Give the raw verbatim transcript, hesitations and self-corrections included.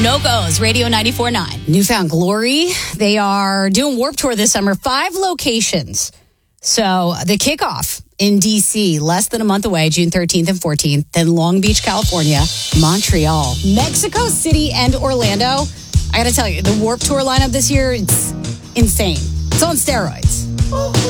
No Goes, Radio ninety-four point nine. Newfound Glory. They are doing Warped Tour this summer. Five locations. So the kickoff in D C, less than a month away, June thirteenth and fourteenth. Then Long Beach, California, Montreal, Mexico City, and Orlando. I got to tell you, the Warped Tour lineup this year, it's insane. It's on steroids.